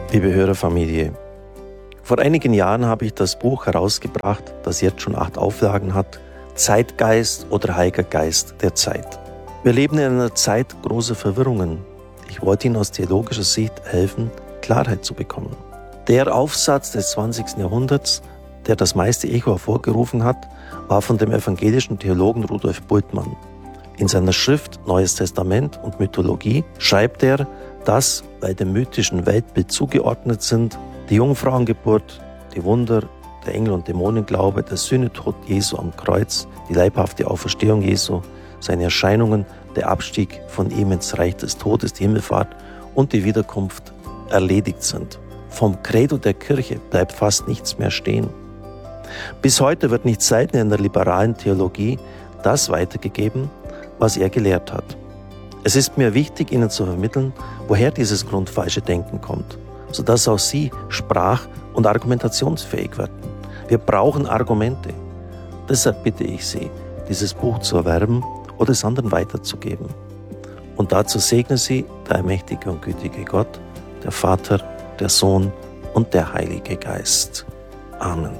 Liebe Hörerfamilie, vor einigen Jahren habe ich das Buch herausgebracht, das jetzt schon 8 Auflagen hat, Zeitgeist oder Heiliger Geist der Zeit. Wir leben in einer Zeit großer Verwirrungen. Ich wollte Ihnen aus theologischer Sicht helfen, Klarheit zu bekommen. Der Aufsatz des 20. Jahrhunderts, der das meiste Echo hervorgerufen hat, war von dem evangelischen Theologen Rudolf Bultmann. In seiner Schrift Neues Testament und Mythologie schreibt er, dass, weil dem mythischen Weltbild zugeordnet sind, die Jungfrauengeburt, die Wunder, der Engel- und Dämonenglaube, der Sühnetod Jesu am Kreuz, die leibhafte Auferstehung Jesu, seine Erscheinungen, der Abstieg von ihm ins Reich des Todes, die Himmelfahrt und die Wiederkunft erledigt sind. Vom Credo der Kirche bleibt fast nichts mehr stehen. Bis heute wird nicht selten in der liberalen Theologie das weitergegeben, was er gelehrt hat. Es ist mir wichtig, Ihnen zu vermitteln, woher dieses grundfalsche Denken kommt, sodass auch Sie sprach- und argumentationsfähig werden. Wir brauchen Argumente. Deshalb bitte ich Sie, dieses Buch zu erwerben oder es anderen weiterzugeben. Und dazu segne Sie der allmächtige und gütige Gott, der Vater, der Sohn und der Heilige Geist. Amen.